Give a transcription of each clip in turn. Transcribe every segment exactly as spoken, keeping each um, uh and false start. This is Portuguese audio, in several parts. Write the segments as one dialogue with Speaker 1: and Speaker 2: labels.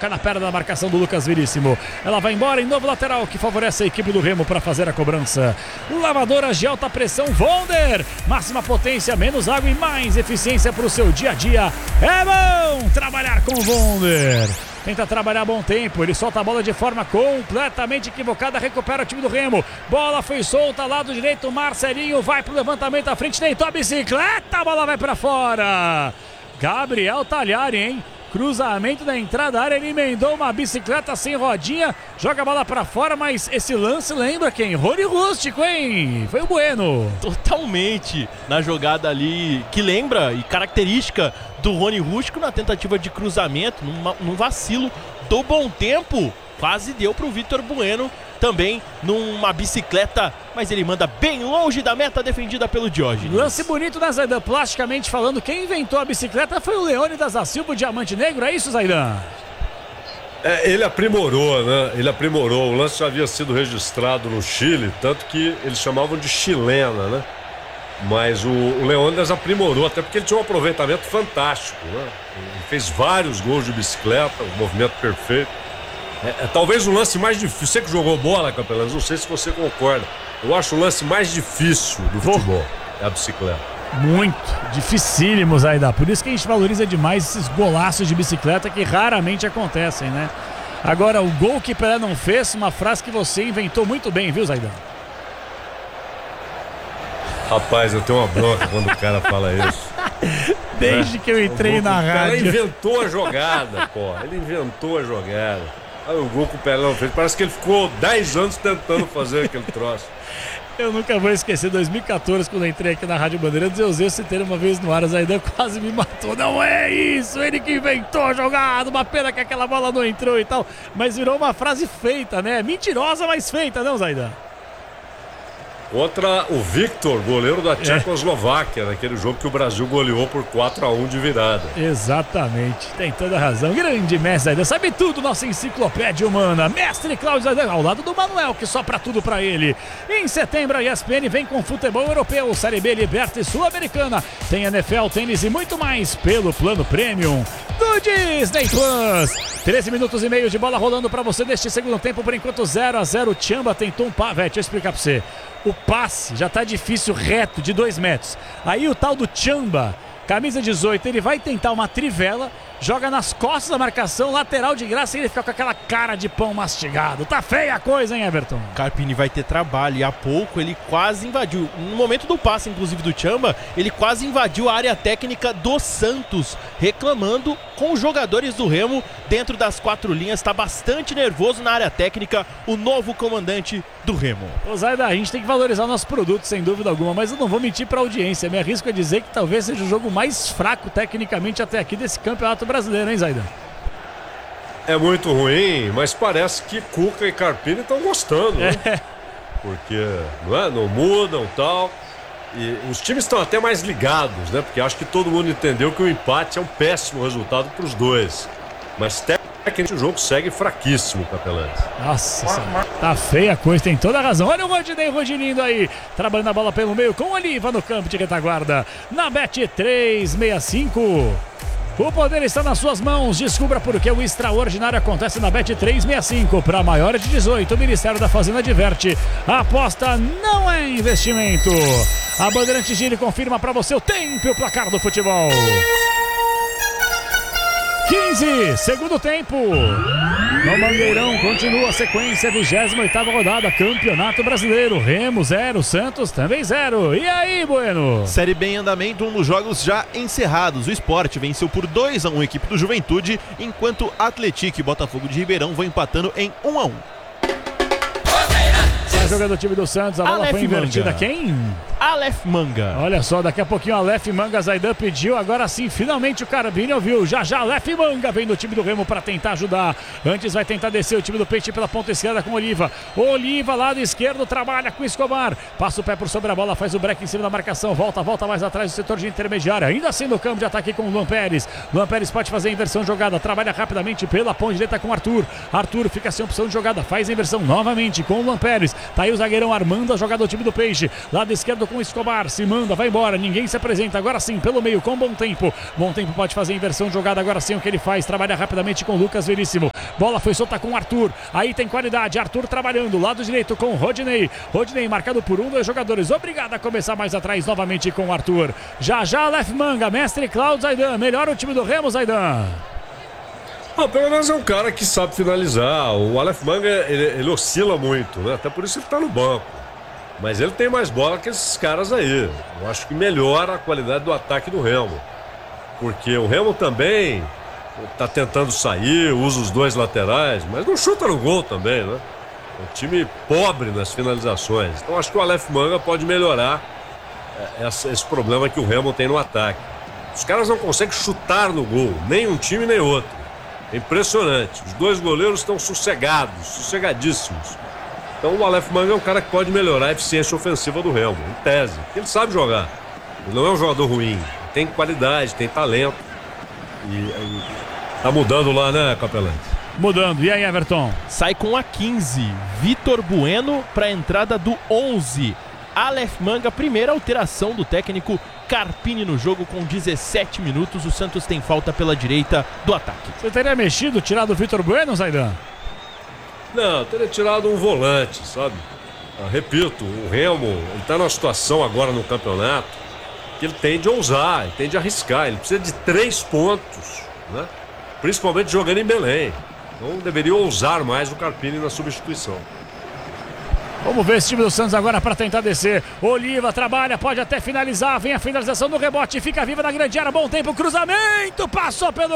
Speaker 1: toca na perna da marcação do Lucas Veríssimo. Ela vai embora em novo lateral, que favorece a equipe do Remo para fazer a cobrança. Lavadoras de alta pressão Wonder, máxima potência, menos água e mais eficiência para o seu dia a dia. É bom trabalhar com Wonder. Tenta trabalhar bom tempo, ele solta a bola de forma completamente equivocada, recupera o time do Remo. Bola foi solta, lado direito, Marcelinho vai pro levantamento à frente, tentou a bicicleta, a bola vai para fora. Gabriel Talhari, hein? Cruzamento da entrada da área, ele emendou uma bicicleta sem rodinha, joga a bola pra fora, mas esse lance lembra quem? Rony Rústico, hein? Foi o Bueno.
Speaker 2: Totalmente na jogada ali, que lembra e característica do Rony Rústico na tentativa de cruzamento, numa, num vacilo do bom tempo, quase deu pro Vitor Bueno. Também numa bicicleta, mas ele manda bem longe da meta, defendida pelo Diógenes.
Speaker 1: Lance bonito, né, Zaidan? Plasticamente falando, quem inventou a bicicleta foi o Leônidas da Silva, o Diamante Negro, é isso, Zaidan?
Speaker 3: É, ele aprimorou, né? Ele aprimorou. O lance já havia sido registrado no Chile, tanto que eles chamavam de chilena, né? Mas o, o Leônidas aprimorou, até porque ele tinha um aproveitamento fantástico, né? Ele fez vários gols de bicicleta, um movimento perfeito. É, é talvez o lance mais difícil. Você que jogou bola, Capelães, não sei se você concorda. Eu acho o lance mais difícil do futebol é a bicicleta.
Speaker 1: Muito dificílimo, Zaidan. Por isso que a gente valoriza demais esses golaços de bicicleta que raramente acontecem, né? Agora, o gol que Pelé não fez, uma frase que você inventou muito bem, viu, Zaidan?
Speaker 3: Rapaz, eu tenho uma bronca quando o cara fala isso.
Speaker 1: Desde é. que eu entrei na rádio.
Speaker 3: Ele inventou a jogada, pô. Ele inventou a jogada. Aí o gol que o Pelé não fez. Parece que ele ficou dez anos tentando fazer aquele troço.
Speaker 1: Eu nunca vou esquecer, dois mil e quatorze, quando eu entrei aqui na Rádio Bandeirantes, eu usei esse termo uma vez no ar, a Zaidan quase me matou. Não é isso, ele que inventou a jogada, uma pena que aquela bola não entrou e tal. Mas virou uma frase feita, né? Mentirosa, mas feita, não, Zaidan?
Speaker 3: Contra o Victor, goleiro da Tchecoslováquia, é. naquele jogo que o Brasil goleou por quatro a um de virada.
Speaker 1: Exatamente, tem toda a razão. Grande mestre Zaidan, sabe tudo, nossa enciclopédia humana. Mestre Cláudio Zaidan, ao lado do Manuel, que sopra tudo pra ele. Em setembro, a E S P N vem com futebol europeu, Série B, Liberta e Sul-Americana. Tem N F L, tênis e muito mais pelo plano Premium do Disney Plus. treze minutos e meio de bola rolando pra você neste segundo tempo, por enquanto zero a zero. Tchamba tentou um passe, velho, deixa eu explicar pra você. O passe já tá difícil, reto, de dois metros. Aí o tal do Tchamba, camisa dezoito, ele vai tentar uma trivela, joga nas costas da marcação, lateral de graça, e ele fica com aquela cara de pão mastigado. Tá feia a coisa, hein, Everton?
Speaker 2: Carpini vai ter trabalho, e há pouco ele quase invadiu, no momento do passe, inclusive do Tchamba, ele quase invadiu a área técnica do Santos, reclamando com os jogadores do Remo dentro das quatro linhas. Está bastante nervoso na área técnica o novo comandante do Remo.
Speaker 1: Ô Zaidan, a gente tem que valorizar o nosso produto, sem dúvida alguma, mas eu não vou mentir para a audiência. Me arrisco a dizer que talvez seja o jogo mais fraco tecnicamente até aqui desse campeonato brasileiro, hein, Zaidan?
Speaker 3: É muito ruim, mas parece que Cuca e Carpini estão gostando, né? É. Porque não, é? não mudam e tal. E os times estão até mais ligados, né? Porque acho que todo mundo entendeu que o empate é um péssimo resultado para os dois. Mas tecnicamente o jogo segue fraquíssimo, Capelães.
Speaker 1: Nossa, tá feia a coisa, tem toda a razão. Olha o Rodinei Rodilindo aí, trabalhando a bola pelo meio com Oliva no campo de retaguarda. Na Bet três sessenta e cinco. O poder está nas suas mãos. Descubra por que o extraordinário acontece na Bet três sessenta e cinco. Para maiores de dezoito, o Ministério da Fazenda adverte: a aposta não é investimento. A Bandeirantes Gire confirma para você o tempo e o placar do futebol. quinze, segundo tempo. No Mangueirão continua a sequência, vigésima oitava rodada, Campeonato Brasileiro. Remo zero, Santos também zero. E aí, Bueno?
Speaker 2: Série B em andamento, um dos jogos já encerrados. O Sport venceu por dois a um a equipe do Juventude, enquanto Atlético e Botafogo de Ribeirão vão empatando em um a um.
Speaker 1: Sai jogando o time do Santos, a bola Aleph foi invertida. Manga. Quem?
Speaker 2: Aleph Manga.
Speaker 1: Olha só, daqui a pouquinho o Aleph Manga, Zaidan pediu, agora sim, finalmente o Carabini ouviu. Já já Aleph Manga vem do time do Remo para tentar ajudar. Antes vai tentar descer o time do Peixe pela ponta esquerda com Oliva. Oliva, lado esquerdo, trabalha com Escobar. Passa o pé por sobre a bola, faz o break em cima da marcação. Volta, volta mais atrás do setor de intermediária. Ainda assim no campo de ataque com o Luan Pérez. Luan Pérez pode fazer a inversão de jogada. Trabalha rapidamente pela ponta direita com o Arthur. Arthur fica sem opção de jogada. Faz a inversão novamente com o Luan Pérez. Tá aí o zagueirão armando a jogada do time do Peixe. Lado esquerdo com o Escobar. Se manda, vai embora. Ninguém se apresenta. Agora sim, pelo meio com Bom Tempo. Bom Tempo pode fazer a inversão de jogada. Agora sim o que ele faz. Trabalha rapidamente com o Lucas Veríssimo. Bola foi solta com o Arthur. Aí tem qualidade. Arthur trabalhando. Lado direito com o Rodinei. Rodinei marcado por um, dois jogadores. Obrigado a começar mais atrás novamente com o Arthur. Já já, Aleph Manga. Mestre Cláudio Zaidan. Melhora o time do Remo, Zaidan.
Speaker 3: Ah, pelo menos é um cara que sabe finalizar. O Aleph Manga, ele, ele oscila muito, né? Até por isso ele tá no banco. Mas ele tem mais bola que esses caras aí. Eu acho que melhora a qualidade do ataque do Remo. Porque o Remo também tá tentando sair, usa os dois laterais, mas não chuta no gol também, né? É um time pobre nas finalizações. Então acho que o Aleph Manga pode melhorar esse, esse problema que o Remo tem no ataque. Os caras não conseguem chutar no gol, nem um time nem outro. É impressionante. Os dois goleiros estão sossegados, sossegadíssimos. Então o Aleph Manga é um cara que pode melhorar a eficiência ofensiva do Remo, em tese. Ele sabe jogar. Ele não é um jogador ruim. Ele tem qualidade, tem talento. E, e tá mudando lá, né, Capelante?
Speaker 1: Mudando. E aí, Everton?
Speaker 2: Sai com a quinze. Vitor Bueno para a entrada do onze. Aleph Manga, primeira alteração do técnico Carpini no jogo com dezessete minutos. O Santos tem falta pela direita do ataque.
Speaker 1: Você teria mexido, tirado o Vitor Bueno, Zaidan?
Speaker 3: Não, teria tirado um volante, sabe? Ah, repito, o Remo, ele tá numa situação agora no campeonato que ele tem de ousar, ele tem de arriscar. Ele precisa de três pontos, né? Principalmente jogando em Belém. Então deveria ousar mais o Carpini na substituição.
Speaker 1: Vamos ver esse time do Santos agora para tentar descer. Oliva trabalha, pode até finalizar. Vem a finalização do rebote, fica viva na grande área. Bom tempo, cruzamento, passou pelo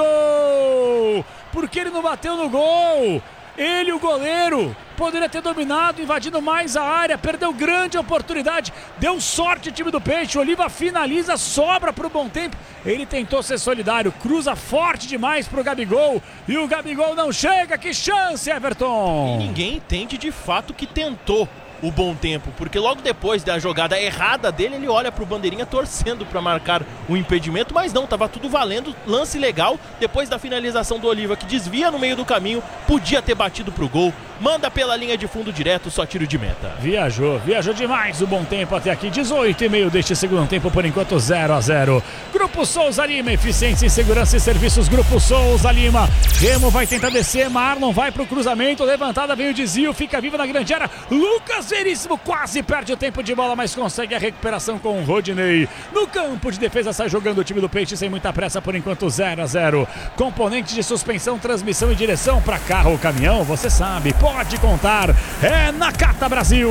Speaker 1: Gabigol. Por que ele não bateu no gol? Ele, o goleiro, poderia ter dominado, invadindo mais a área, perdeu grande oportunidade, deu sorte o time do Peixe. Oliva finaliza, sobra para o Bom Tempo. Ele tentou ser solidário, cruza forte demais para o Gabigol e o Gabigol não chega. Que chance, Everton!
Speaker 2: E ninguém entende de fato que tentou o Bom Tempo, porque logo depois da jogada errada dele, ele olha pro bandeirinha torcendo para marcar o impedimento, mas não, tava tudo valendo, lance legal. Depois da finalização do Oliva, que desvia no meio do caminho, podia ter batido pro gol, manda pela linha de fundo direto, só tiro de meta.
Speaker 1: Viajou, viajou demais o Bom Tempo até aqui, dezoito e meio deste segundo tempo, por enquanto zero a zero. Grupo Souza Lima, eficiência em segurança e serviços, Grupo Souza Lima. Remo vai tentar descer, Marlon vai pro cruzamento, levantada, vem o desvio, fica viva na grande área, Lucas Veríssimo quase perde o tempo de bola, mas consegue a recuperação com o Rodinei. No campo de defesa sai jogando o time do Peixe sem muita pressa, por enquanto zero a zero. Componente de suspensão, transmissão e direção para carro ou caminhão, você sabe, pode contar, é Nakata Brasil.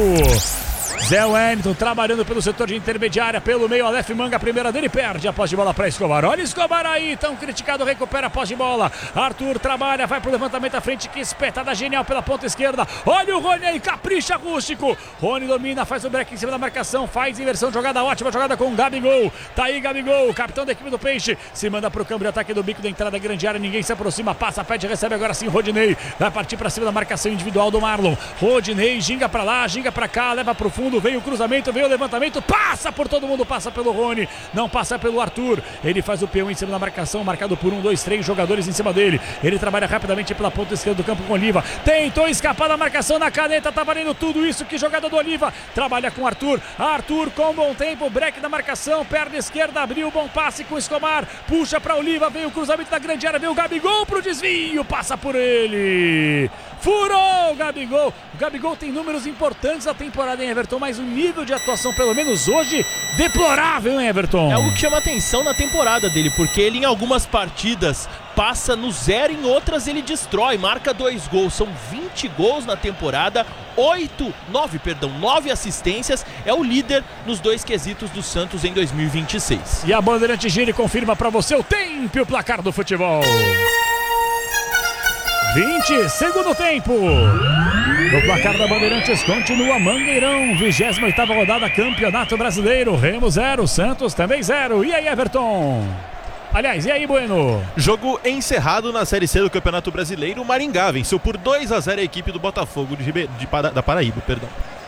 Speaker 1: Zé Wellington trabalhando pelo setor de intermediária, pelo meio, Aleph Manga, a primeira dele, perde a posse de bola para Escobar. Olha Escobar aí, tão criticado, recupera a posse de bola. Arthur trabalha, vai pro levantamento à frente, que espetada genial pela ponta esquerda. Olha o Rony aí, capricha Rústico. Rony domina, faz o break em cima da marcação, faz inversão, jogada ótima, jogada com o Gabigol. Tá aí Gabigol, capitão da equipe do Peixe, se manda pro câmbio de ataque do bico da entrada da grande área, ninguém se aproxima, passa, pede, recebe agora sim Rodinei. Vai partir para cima da marcação individual do Marlon. Rodinei ginga para lá, ginga para cá, leva pro fundo, vem o cruzamento, vem o levantamento, passa por todo mundo, passa pelo Rony, não passa pelo Arthur. Ele faz o peão em cima da marcação, marcado por um, dois, três jogadores em cima dele. Ele trabalha rapidamente pela ponta esquerda do campo com Oliva. Tentou escapar da marcação na caneta, tá valendo tudo isso. Que jogada do Oliva. Trabalha com Arthur. Arthur com Bom Tempo, break da marcação, perna esquerda, abriu, bom passe com Escobar. Puxa para Oliva, vem o cruzamento da grande área, vem o Gabigol pro desvio, passa por ele. Furou o Gabigol. O Gabigol tem números importantes na temporada, hein, Everton? Mas o nível de atuação, pelo menos hoje, deplorável, hein, Everton?
Speaker 2: É algo que chama atenção na temporada dele, porque ele em algumas partidas passa no zero, em outras ele destrói, marca dois gols. São vinte gols na temporada, oito, nove, perdão, nove assistências. É o líder nos dois quesitos do Santos em dois mil e vinte e seis.
Speaker 1: E a Bandeirante gira e confirma pra você o tempo e o placar do futebol. vinte, segundo tempo. No placar da Bandeirantes continua Mangueirão, vigésima oitava rodada, Campeonato Brasileiro. Remo zero, Santos também zero. E aí, Everton? Aliás, e aí, Bueno?
Speaker 4: Jogo encerrado na Série C do Campeonato Brasileiro. Maringá venceu por dois a zero a equipe do Botafogo de, Ribe... de Para... da Paraíba, perdão.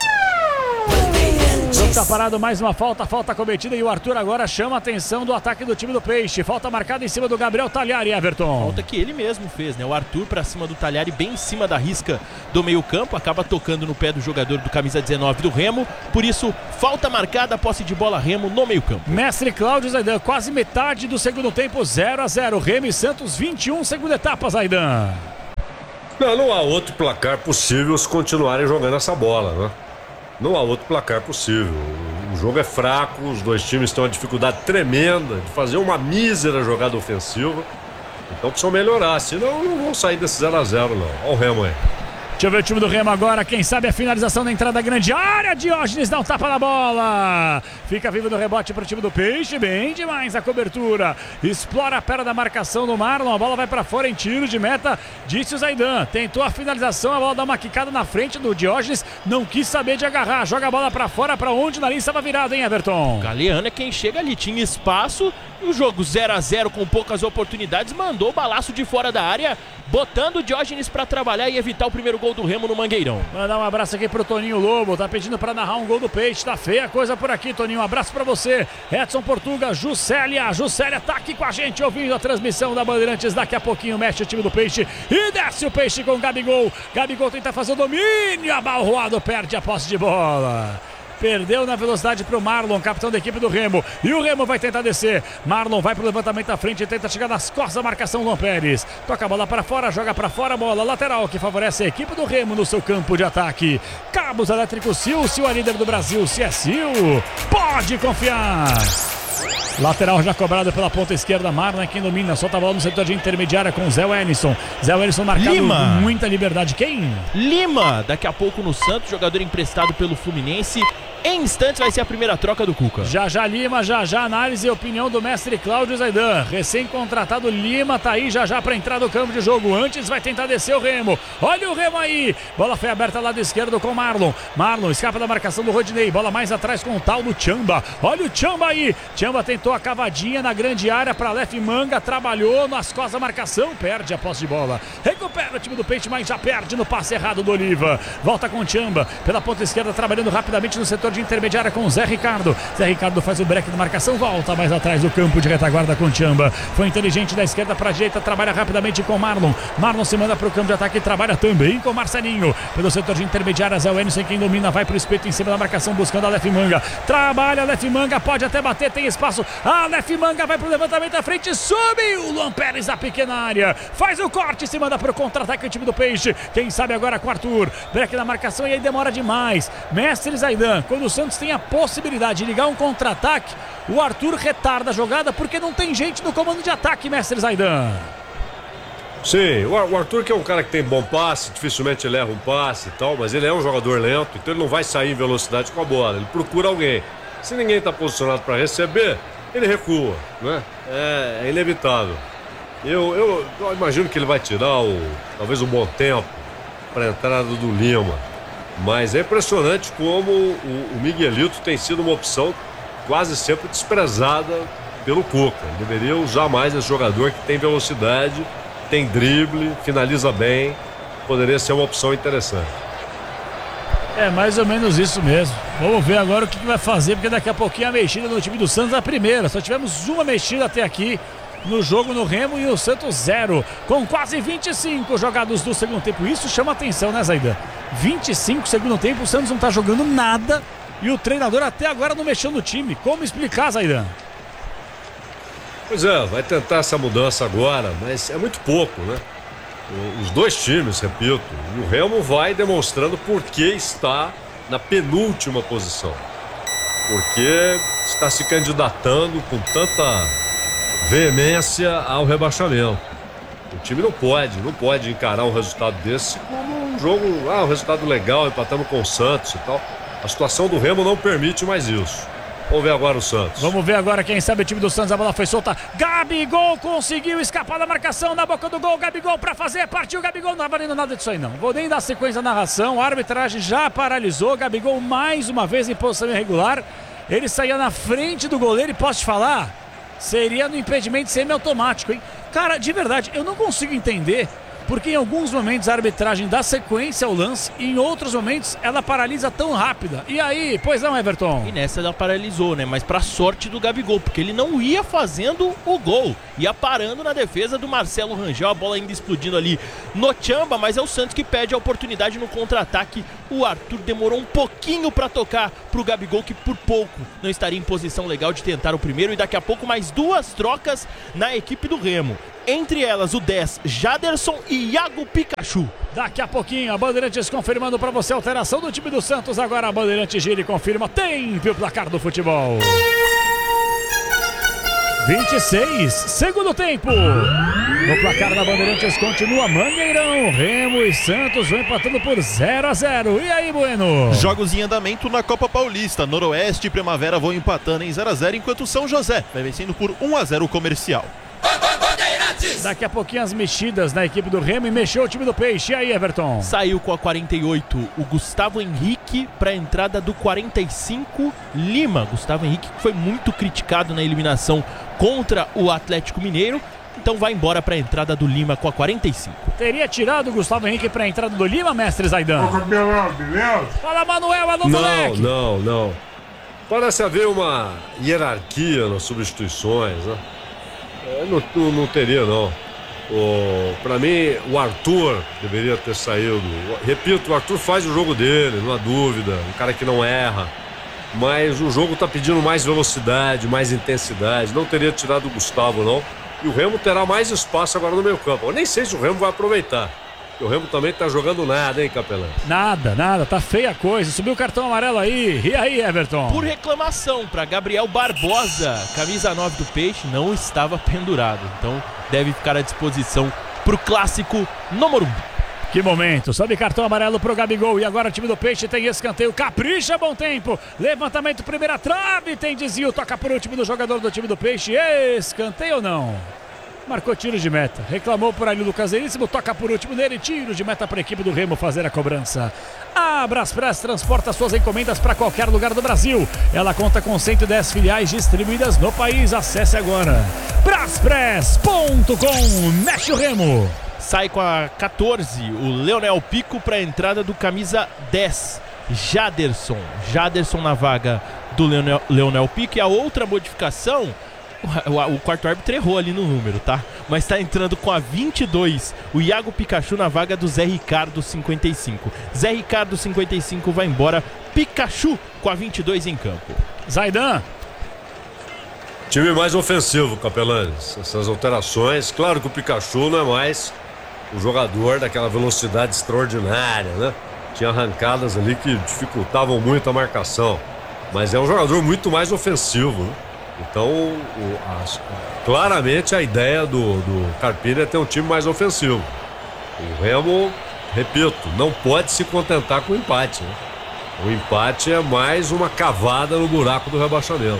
Speaker 1: Tá parado, mais uma falta, falta cometida, e o Arthur agora chama a atenção do ataque do time do Peixe. Falta marcada em cima do Gabriel Talhari, Everton.
Speaker 2: Falta que ele mesmo fez, né? O Arthur pra cima do Talhari, bem em cima da risca do meio campo, acaba tocando no pé do jogador do camisa dezenove do Remo. Por isso, falta marcada, posse de bola Remo no meio campo.
Speaker 1: Mestre Cláudio Zaidan, quase metade do segundo tempo, zero a zero. Remo e Santos, vinte e um, segunda etapa, Zaidan.
Speaker 3: Não, não há outro placar possível se continuarem jogando essa bola, né? Não há outro placar possível. O jogo é fraco, os dois times têm uma dificuldade tremenda de fazer uma mísera jogada ofensiva. Então precisam melhorar, senão não vão sair desse zero a zero, não. Olha o Remo aí.
Speaker 1: Deixa eu ver o time do Remo agora, quem sabe a finalização da entrada da grande área. Diógenes dá um tapa na bola. Fica vivo no rebote para o time do Peixe, bem demais a cobertura. Explora a perna da marcação do Marlon, a bola vai para fora em tiro de meta, disse o Zaidan. Tentou a finalização, a bola dá uma quicada na frente do Diógenes, não quis saber de agarrar, joga a bola para fora, para onde o nariz estava virado, hein, Everton?
Speaker 2: Galeano é quem chega ali, tinha espaço e o jogo zero a zero com poucas oportunidades, mandou o balaço de fora da área, botando o Diógenes para trabalhar e evitar o primeiro gol do Remo no Mangueirão.
Speaker 1: Mandar um abraço aqui pro Toninho Lobo, tá pedindo para narrar um gol do Peixe, tá feia a coisa por aqui, Toninho, um abraço para você. Edson Portuga, Juscelia, Juscelia tá aqui com a gente ouvindo a transmissão da Bandeirantes, daqui a pouquinho mexe o time do Peixe e desce o Peixe com o Gabigol. Gabigol tenta fazer o domínio, abalroado, perde a posse de bola. Perdeu na velocidade para o Marlon, capitão da equipe do Remo. E o Remo vai tentar descer. Marlon vai para o levantamento à frente e tenta chegar nas costas da marcação do Luan Pérez. Toca a bola para fora, joga para fora, bola lateral que favorece a equipe do Remo no seu campo de ataque. Cabos elétricos Sil, Sil é líder do Brasil. Se é Sil, pode confiar. Lateral já cobrado pela ponta esquerda, Marlon é quem domina, solta a bola no setor de intermediária com Zé Wellison. Zé Wellison marcado
Speaker 2: Lima.
Speaker 1: com muita liberdade. Quem?
Speaker 2: Lima, daqui a pouco no Santos, jogador emprestado pelo Fluminense. Em instantes vai ser a primeira troca do Cuca.
Speaker 1: Já já Lima, já já análise e opinião do mestre Cláudio Zaidan. Recém-contratado Lima tá aí já já para entrar no campo de jogo. Antes vai tentar descer o Remo. Olha o Remo aí. Bola foi aberta lado esquerdo com Marlon. Marlon escapa da marcação do Rodinei. Bola mais atrás com o tal do Tchamba. Olha o Tchamba aí. Tchamba tentou a cavadinha na grande área para Lef Manga. Trabalhou nas costas da marcação. Perde a posse de bola. Recupera o time do Peixe, mas já perde no passe errado do Oliva. Volta com o Tchamba. Pela ponta esquerda, trabalhando rapidamente no setor de intermediária com o Zé Ricardo. Zé Ricardo faz o break de marcação, volta mais atrás do campo de retaguarda com o Tchamba. Foi inteligente da esquerda para a direita, trabalha rapidamente com Marlon. Marlon se manda para o campo de ataque e trabalha também com Marcelinho. Pelo setor de intermediária, Zé Wellison quem domina, vai para o espeto em cima da marcação, buscando a Lef Manga. Trabalha a Lef Manga, pode até bater, tem espaço. A Lef Manga vai para o levantamento à frente, subiu o Luan Pérez da pequena área. Faz o corte, se manda para o contra-ataque o time do Peixe. Quem sabe agora com o Arthur. Break da marcação e aí demora demais. Mestre Zaidan, quando o Santos tem a possibilidade de ligar um contra-ataque, o Arthur retarda a jogada porque não tem gente no comando de ataque, mestre Zaidan.
Speaker 3: Sim, o Arthur que é um cara que tem bom passe, dificilmente ele erra um passe e tal, mas ele é um jogador lento, então ele não vai sair em velocidade com a bola, ele procura alguém. Se ninguém está posicionado para receber, ele recua, né? É, é inevitável. Eu, eu, eu imagino que ele vai tirar o, talvez um bom tempo para a entrada do Lima. Mas é impressionante como o, o Miguelito tem sido uma opção quase sempre desprezada pelo Cuca. Ele deveria usar mais esse jogador que tem velocidade, tem drible, finaliza bem. Poderia ser uma opção interessante.
Speaker 1: É mais ou menos isso mesmo. Vamos ver agora o que vai fazer, porque daqui a pouquinho a mexida no time do Santos é a primeira. Só tivemos uma mexida até aqui no jogo no Remo e o Santos zero, com quase vinte e cinco jogados do segundo tempo. Isso chama atenção, né, Zaidan? vinte e cinco segundo tempo, o Santos não tá jogando nada e o treinador até agora não mexeu no time. Como explicar, Zaidan?
Speaker 3: Pois é, vai tentar essa mudança agora, mas é muito pouco, né? Os dois times, repito, e o Remo vai demonstrando por que está na penúltima posição. Porque está se candidatando com tanta veemência ao rebaixamento. O time não pode, não pode encarar um resultado desse como um jogo, ah, um resultado legal, empatamos com o Santos e tal. A situação do Remo não permite mais isso. Vamos ver agora o Santos.
Speaker 1: Vamos ver agora quem sabe o time do Santos. A bola foi solta. Gabigol conseguiu escapar da marcação na boca do gol. Gabigol pra fazer. Partiu Gabigol. Não tá valendo nada disso aí não. Vou nem dar sequência na narração. A arbitragem já paralisou. Gabigol mais uma vez em posição irregular. Ele saía na frente do goleiro e posso te falar, seria no impedimento semiautomático, hein? Cara, de verdade, eu não consigo entender porque em alguns momentos a arbitragem dá sequência ao lance e em outros momentos ela paralisa tão rápida. E aí, pois não, Everton?
Speaker 2: E nessa ela paralisou, né? Mas pra sorte do Gabigol, porque ele não ia fazendo o gol. Ia parando na defesa do Marcelo Rangel, a bola ainda explodindo ali no Tchamba, mas é o Santos que pede a oportunidade no contra-ataque. O Arthur demorou um pouquinho pra tocar pro Gabigol, que por pouco não estaria em posição legal de tentar o primeiro. E daqui a pouco mais duas trocas na equipe do Remo. Entre elas o dez, Jaderson e Iago Pikachu.
Speaker 1: Daqui a pouquinho a Bandeirantes confirmando para você a alteração do time do Santos. Agora a Bandeirantes gira e confirma. Tem o placar do futebol. vinte e seis, segundo tempo. No placar da Bandeirantes continua Mangueirão, Remo e Santos vão empatando por zero a zero. E aí, Bueno?
Speaker 4: Jogos em andamento na Copa Paulista. Noroeste e Primavera vão empatando em zero a zero, enquanto São José vai vencendo por um a zero o Comercial.
Speaker 1: Daqui a pouquinho as mexidas na equipe do Remo e mexeu o time do Peixe. E aí, Everton?
Speaker 2: Saiu com a quarenta e oito o Gustavo Henrique para a entrada do quarenta e cinco Lima. Gustavo Henrique que foi muito criticado na eliminação contra o Atlético Mineiro. Então vai embora para a entrada do Lima com a quarenta e cinco.
Speaker 1: Teria tirado o Gustavo Henrique para a entrada do Lima, mestre Zaidan?
Speaker 3: beleza?
Speaker 1: Fala, Manuel, alô,
Speaker 3: Não,
Speaker 1: moleque.
Speaker 3: não, não. Parece haver uma hierarquia nas substituições, né? É, não, não, não teria, não. O, pra mim, o Arthur deveria ter saído. Repito, o Arthur faz o jogo dele, não há dúvida. Um cara que não erra. Mas o jogo tá pedindo mais velocidade, mais intensidade. Não teria tirado o Gustavo, não. E o Remo terá mais espaço agora no meio campo. Eu nem sei se o Remo vai aproveitar. O Remo também tá jogando nada, hein, Capelão?
Speaker 1: Nada, nada, tá feia a coisa. Subiu o cartão amarelo aí. E aí, Everton?
Speaker 2: Por reclamação para Gabriel Barbosa, camisa nove do Peixe, não estava pendurado. Então deve ficar à disposição pro clássico no Morumbi.
Speaker 1: Que momento, sobe cartão amarelo pro Gabigol. E agora o time do Peixe tem escanteio. Capricha, bom tempo. Levantamento, primeira trave. Tem desvio, toca por último do jogador do time do Peixe. Escanteio ou não? Marcou tiro de meta, reclamou por ali o Lucas Veríssimo, toca por último nele, tiro de meta para a equipe do Remo fazer a cobrança. A Braspress transporta suas encomendas para qualquer lugar do Brasil. Ela conta com cento e dez filiais distribuídas no país. Acesse agora braspress ponto com. Mexe o Remo.
Speaker 2: Sai com a quatorze o Leonel Pico para a entrada do camisa dez, Jaderson. Jaderson na vaga do Leonel, Leonel Pico. E a outra modificação... O, o quarto árbitro errou ali no número, tá? Mas tá entrando com a vinte e dois o Iago Pikachu na vaga do Zé Ricardo cinquenta e cinco. Zé Ricardo cinquenta e cinco vai embora, Pikachu com a vinte e dois em campo.
Speaker 1: Zaidan.
Speaker 3: Time mais ofensivo, Capelanes. Essas alterações, claro que o Pikachu não é mais o jogador daquela velocidade extraordinária, né? Tinha arrancadas ali que dificultavam muito a marcação. Mas é um jogador muito mais ofensivo, né? Então, o, a, claramente a ideia do, do Carpini é ter um time mais ofensivo. O Remo, repito, não pode se contentar com o empate, né? O empate é mais uma cavada no buraco do rebaixamento.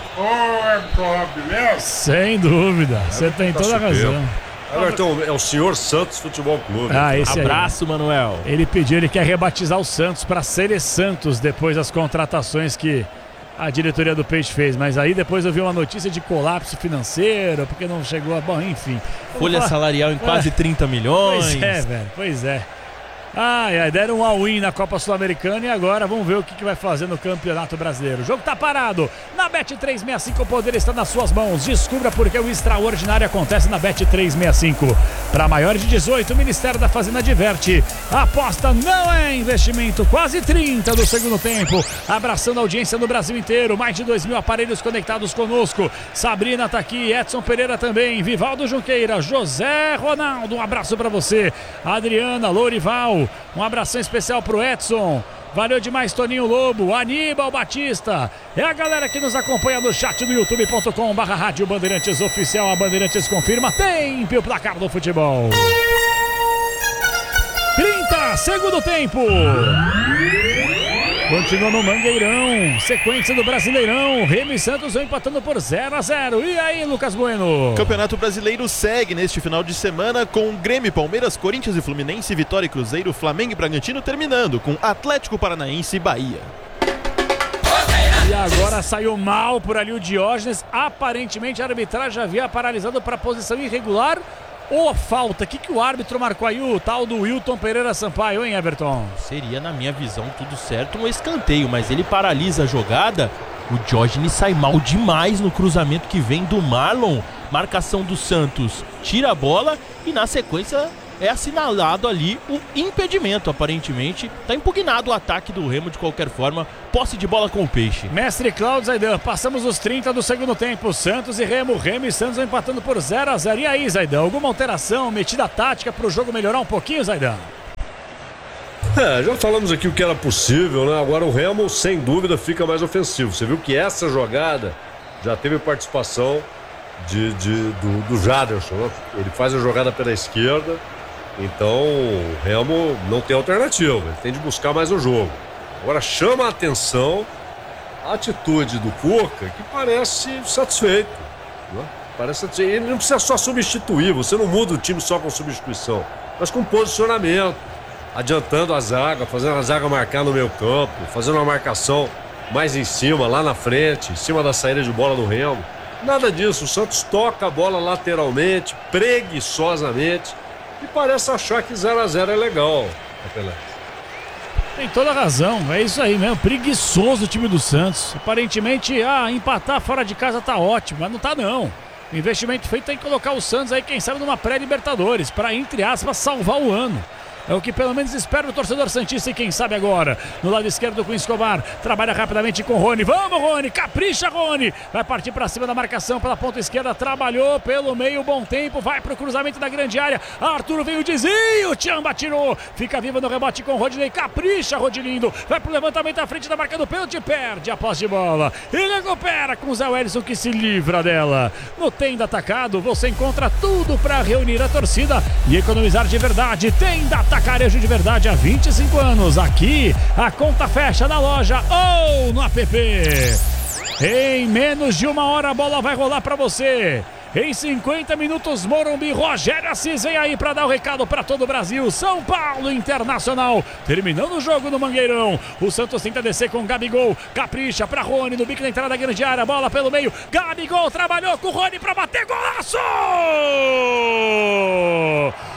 Speaker 1: Sem dúvida, você tem toda a razão.
Speaker 3: Everton, é o senhor Santos Futebol Clube.
Speaker 1: Ah, esse
Speaker 2: Abraço,
Speaker 1: aí.
Speaker 2: Manuel.
Speaker 1: Ele pediu, ele quer rebatizar o Santos para Sele Santos depois das contratações que a diretoria do Peixe fez, mas aí depois eu vi uma notícia de colapso financeiro, porque não chegou a... Bom, enfim.
Speaker 2: Folha
Speaker 1: falar...
Speaker 2: salarial em quase
Speaker 1: é.
Speaker 2: trinta milhões.
Speaker 1: Pois é, velho, pois é. Ai, ai, deram um all-in na Copa Sul-Americana e agora vamos ver o que, que vai fazer no Campeonato Brasileiro. O jogo tá parado. Na Bet trezentos e sessenta e cinco o poder está nas suas mãos. Descubra porque o extraordinário acontece na Bet trezentos e sessenta e cinco. Para maiores de dezoito, o Ministério da Fazenda diverte. A aposta não é investimento. Quase trinta do segundo tempo. Abraçando a audiência no Brasil inteiro. Mais de dois mil aparelhos conectados conosco. Sabrina tá aqui, Edson Pereira também, Vivaldo Junqueira, José Ronaldo, um abraço para você. Adriana, Lourival. Um abração especial pro Edson. Valeu demais, Toninho Lobo, Aníbal Batista. É a galera que nos acompanha no chat do youtube ponto com barra rádio Bandeirantes Oficial. A Bandeirantes confirma. Tem o placar do futebol. trinta, segundo tempo. Continua no Mangueirão, sequência do Brasileirão. Remo e Santos vão empatando por zero a zero. E aí, Lucas Bueno?
Speaker 4: O Campeonato Brasileiro segue neste final de semana com Grêmio, Palmeiras, Corinthians e Fluminense, Vitória e Cruzeiro, Flamengo e Bragantino terminando com Atlético Paranaense e Bahia.
Speaker 1: E agora saiu mal por ali o Diógenes. Aparentemente a arbitragem havia paralisado para posição irregular. Ou falta? O que, que o árbitro marcou aí? O tal do Wilton Pereira Sampaio, hein, Everton?
Speaker 2: Seria, na minha visão, tudo certo, um escanteio, mas ele paralisa a jogada. O Diógenes sai mal demais no cruzamento que vem do Marlon. Marcação do Santos, tira a bola e na sequência é assinalado ali o impedimento, aparentemente. Está impugnado o ataque do Remo de qualquer forma. Posse de bola com o Peixe.
Speaker 1: Mestre Cláudio Zaidan, passamos os trinta do segundo tempo. Santos e Remo, Remo e Santos vão empatando por zero a zero. E aí, Zaidan, alguma alteração, metida tática para o jogo melhorar um pouquinho, Zaidan?
Speaker 3: É, já falamos aqui o que era possível, né? Agora o Remo, sem dúvida, fica mais ofensivo. Você viu que essa jogada já teve participação de, de, do, do Jaderson, né? Ele faz a jogada pela esquerda, então o Remo não tem alternativa, ele tem de buscar mais o jogo. Agora chama a atenção a atitude do Cuca, que parece satisfeito, né? Parece satisfeito. Ele não precisa só substituir, você não muda o time só com substituição, mas com posicionamento, adiantando a zaga, fazendo a zaga marcar no meio campo, fazendo uma marcação mais em cima, lá na frente, em cima da saída de bola do Remo. Nada disso, o Santos toca a bola lateralmente, preguiçosamente, e parece achar que zero a zero é legal, Capelé.
Speaker 1: Tem toda a razão, é isso aí mesmo, preguiçoso o time do Santos. Aparentemente, ah, empatar fora de casa tá ótimo, mas não tá não. O investimento feito tem que colocar o Santos aí, quem sabe, numa pré-Libertadores, para, entre aspas, salvar o ano. É o que pelo menos espera o torcedor santista e quem sabe agora. No lado esquerdo com o Escobar. Trabalha rapidamente com o Rony. Vamos, Rony! Capricha, Rony! Vai partir para cima da marcação pela ponta esquerda. Trabalhou pelo meio, bom tempo. Vai pro cruzamento da grande área. Arthur veio o desvio. Tchamba tirou. Fica viva no rebote com o Rodinei. Capricha, Rodilindo. Vai pro levantamento à frente da marca do pênalti. Perde a posse de bola. Ele recupera com o Zé Wellison que se livra dela. No Tenda Atacado você encontra tudo para reunir a torcida e economizar de verdade. Tenda Atacarejo de verdade há vinte e cinco anos. Aqui a conta fecha na loja ou no app. Em menos de uma hora a bola vai rolar para você. Em cinquenta minutos, Morumbi, Rogério Assis vem aí para dar o recado para todo o Brasil. São Paulo Internacional, terminando o jogo no Mangueirão. O Santos tenta descer com o Gabigol, capricha para Rony no bico da entrada da grande área, bola pelo meio. Gabigol trabalhou com o Rony para bater, golaço!